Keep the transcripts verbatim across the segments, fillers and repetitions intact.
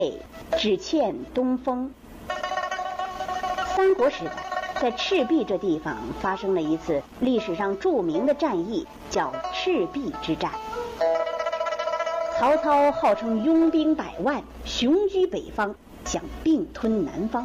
只欠东风。三国时代，在赤壁这地方发生了一次历史上著名的战役，叫赤壁之战。曹操号称拥兵百万，雄居北方，想并吞南方。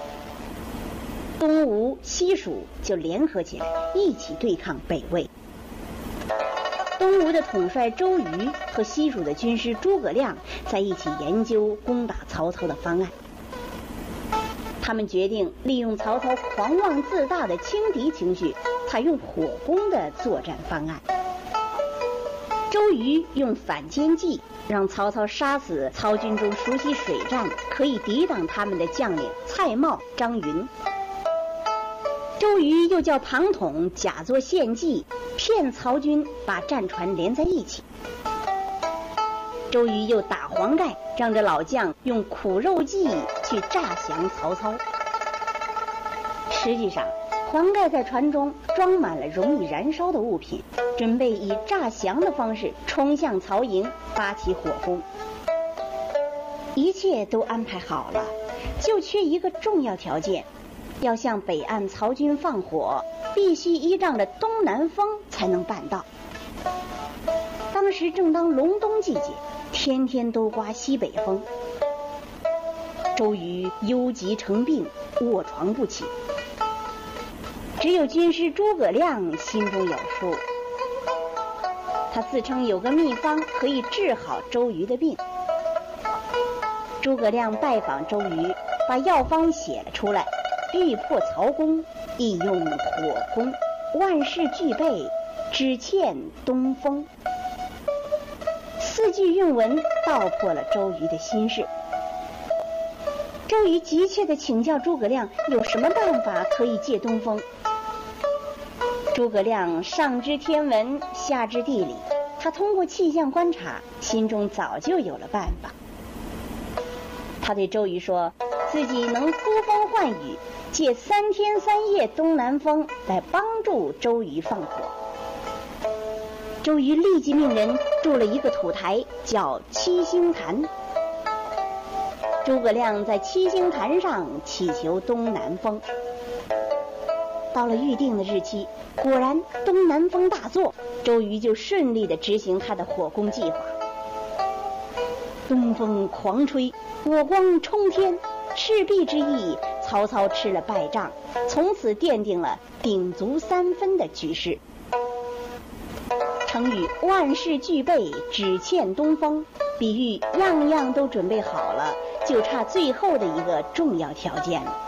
东吴、西蜀就联合起来，一起对抗北魏。东吴的统帅周瑜和西蜀的军师诸葛亮在一起研究攻打曹操的方案。他们决定利用曹操狂妄自大的轻敌情绪，采用火攻的作战方案。周瑜用反间计，让曹操杀死曹军中熟悉水战、可以抵挡他们的将领蔡瑁、张云。周瑜又叫庞统假作献计，骗曹军把战船连在一起。周瑜又打黄盖，让这老将用苦肉计去诈降曹操。实际上，黄盖在船中装满了容易燃烧的物品，准备以诈降的方式冲向曹营，发起火攻。一切都安排好了，就缺一个重要条件。要向北岸曹军放火，必须依仗着东南风才能办到。当时正当隆冬季节，天天都刮西北风。周瑜忧急成病，卧床不起。只有军师诸葛亮心中有数，他自称有个秘方可以治好周瑜的病。诸葛亮拜访周瑜，把药方写了出来。欲破曹公，亦用火攻，万事俱备，只欠东风。四句韵文道破了周瑜的心事。周瑜急切地请教诸葛亮有什么办法可以借东风。诸葛亮上知天文，下知地理，他通过气象观察，心中早就有了办法。他对周瑜说，自己能呼风唤雨，借三天三夜东南风来帮助周瑜放火。周瑜立即命人筑了一个土台，叫七星坛。诸葛亮在七星坛上祈求东南风。到了预定的日期，果然东南风大作，周瑜就顺利地执行他的火攻计划。东风狂吹，火光冲天，赤壁之役，曹操吃了败仗，从此奠定了鼎足三分的局势。成语万事俱备，只欠东风，比喻样样都准备好了，就差最后的一个重要条件了。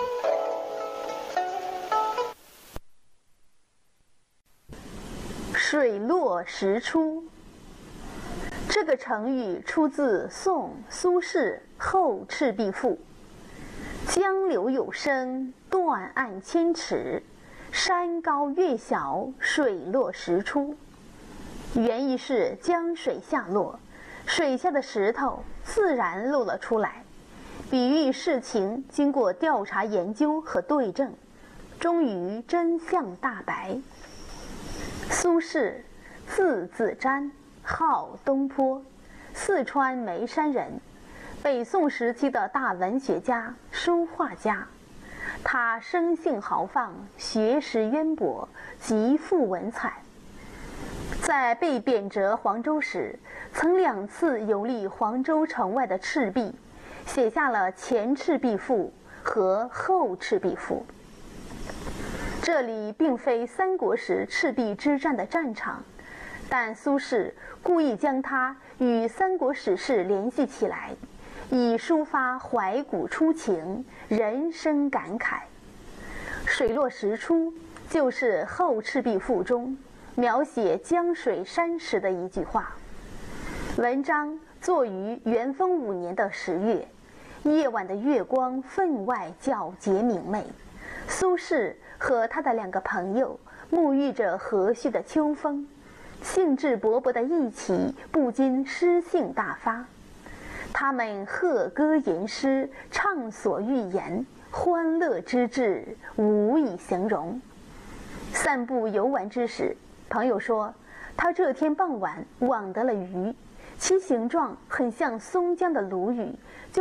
水落石出，这个成语出自宋苏轼《后赤壁赋》。江流有声，断岸千尺，山高月小，水落石出。原意是江水下落，水下的石头自然露了出来，比喻事情经过调查研究和对证，终于真相大白。苏轼，字子瞻，号东坡，四川眉山人，北宋时期的大文学家、书画家。他生性豪放，学识渊博，极富文采。在被贬谪黄州时，曾两次游历黄州城外的赤壁，写下了《前赤壁赋》和《后赤壁赋》。这里并非三国时赤壁之战的战场，但苏轼故意将它与三国史事联系起来，以抒发怀古初情、人生感慨。水落石出就是《后赤壁赋》中描写江水山石的一句话。文章作于元丰五年的十月，夜晚的月光分外皎洁明媚。苏轼和他的两个朋友沐浴着和煦的秋风，兴致勃勃的一起不禁诗兴大发。他们和歌吟诗，畅所欲言，欢乐之至无以形容。散步游玩之时，朋友说他这天傍晚网得了鱼，其形状很像松江的鲈鱼，就